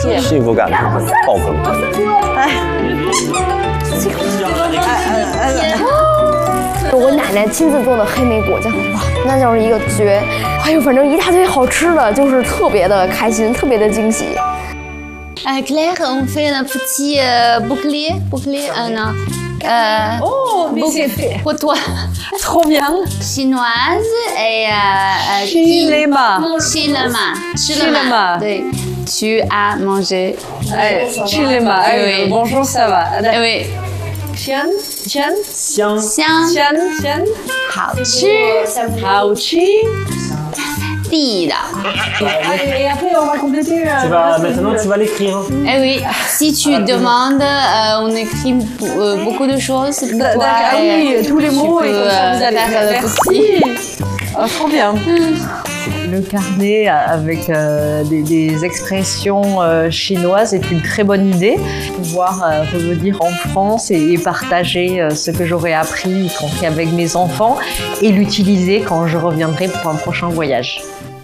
去， 幸福感爆棚。 我奶奶亲自做的黑莓果酱，哇，那就是一个绝！哎呦，反正一大堆好吃的，就是特别的开心，特别的惊喜。 Claire, on fait un petit bouclier, non, Oh, mais c'est fait. pour toi, Trop bien. chinoise et Chilema. Chilema, oui. Tu as mangé. Chilema. Oui. Bonjour, ça va. Oui. Tian. 香，好吃， 好吃。 地道。 Et après, on va compléter. Maintenant, tu vas l'écrire. Eh oui, si tu demandes, on écrit beaucoup de choses pour toi. Ah oui, tous les mots et comme ça, vous allez faire le merci. Oh, trop bien. Le carnet avec des expressions chinoises est une très bonne idée. Pouvoir revenir en France et partager ce que j'aurais appris, y compris avec mes enfants, et l'utiliser quand je reviendrai pour un prochain voyage.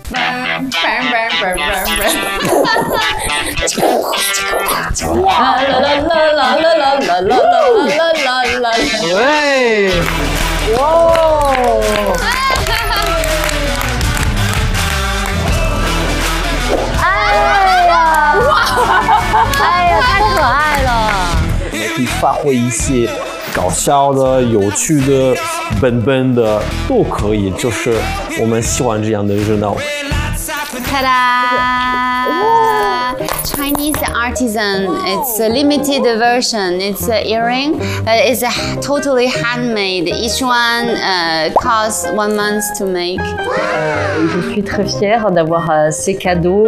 Ouais. Wow. 哎呀，太可爱了！ 可以发挥一些搞笑的、有趣的、笨的都可以，就是我们喜欢这样的热闹。 Ta-da! Chinese artisan. It's a limited version. It's an earring. It's totally handmade. Each one costs 1 month to make. Je suis très fière d'avoir ces cadeaux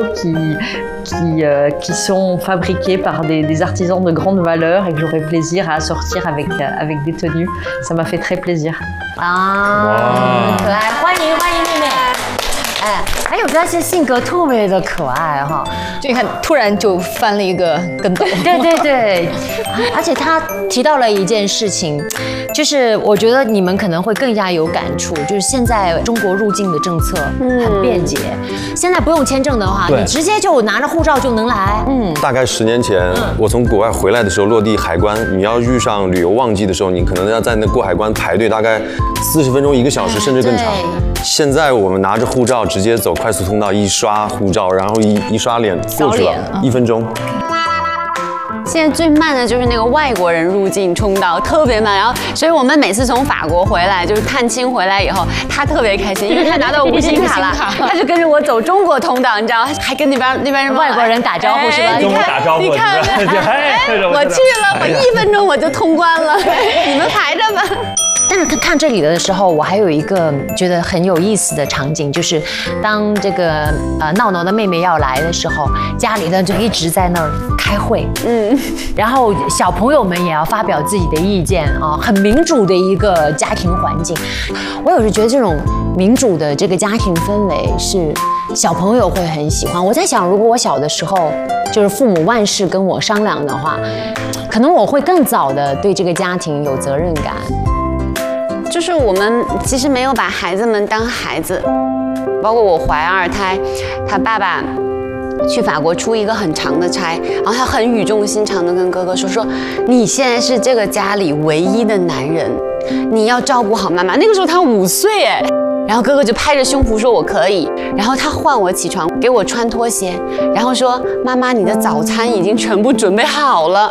qui sont fabriqués par des artisans de grande valeur et que j'aurai plaisir à assortir avec des tenues. Ça m'a fait très plaisir. 啊，可爱，欢迎妹妹。哎，还有这些性格特别的可爱哈， 就你看，突然就翻了一个跟斗。 对，而且他提到了一件事情，就是我觉得你们可能会更加有感触，就是现在中国入境的政策很便捷，现在不用签证的话，你直接就拿着护照就能来。 大概10年前，我从国外回来的时候，落地海关，你要遇上旅游旺季的时候，你可能要在那过海关排队，大概40分钟、1个小时，甚至更长。现在我们拿着护照直接走快速通道，一刷护照，然后一刷脸过去了，1分钟。 现在最慢的就是那个外国人入境通道，特别慢。然后，所以我们每次从法国回来，就是探亲回来以后，他特别开心，因为他拿到无薪卡了，他就跟着我走中国通道，你知道，还跟那边外国人打招呼是吧？ 你看，你看，我去了，我1分钟我就通关了，你们排着吧。 但是看这里的时候，我还有一个觉得很有意思的场景，就是当这个闹闹的妹妹要来的时候，家里呢就一直在那儿开会，然后小朋友们也要发表自己的意见啊，很民主的一个家庭环境。我有时觉得这种民主的这个家庭氛围是小朋友会很喜欢。我在想，如果我小的时候就是父母万事跟我商量的话，可能我会更早的对这个家庭有责任感。 就是我们其实没有把孩子们当孩子，包括我怀2胎，他爸爸去法国出一个很长的差，然后他很语重心长的跟哥哥说，你现在是这个家里唯一的男人，你要照顾好妈妈。那个时候他5岁哎，然后哥哥就拍着胸脯说我可以，然后他唤我起床，给我穿拖鞋，然后说妈妈，你的早餐已经全部准备好了。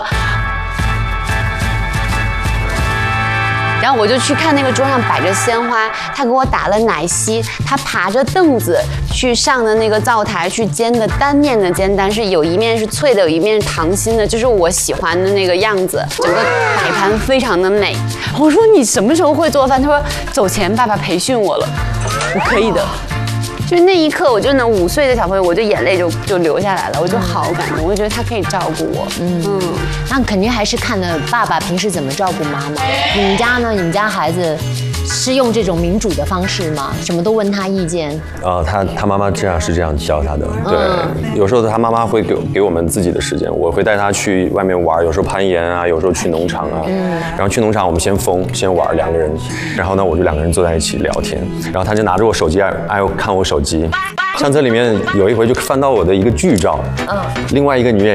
然后我就去看那个桌上摆着鲜花，他给我打了奶昔，他爬着凳子去上的那个灶台去煎的单面的煎蛋，是有一面是脆的，有一面是溏心的，就是我喜欢的那个样子，整个摆盘非常的美。我说你什么时候会做饭？他说走前爸爸培训我了，我可以的。就是那一刻，我就那5岁的小朋友，我就眼泪就流下来了，我就好感动，我就觉得他可以照顾我。 那肯定还是看了爸爸平时怎么照顾妈妈。你们家呢？你们家孩子是用这种民主的方式吗？什么都问他意见？ 他妈妈这样教他的。对，有时候他妈妈会给我们自己的时间，我会带他去外面玩，有时候攀岩啊，有时候去农场啊。然后去农场我们先玩2个人，然后呢我就2个人坐在一起聊天，然后他就拿着我手机爱看我手机。像这里面有一回就翻到我的一个剧照，另外一个女演员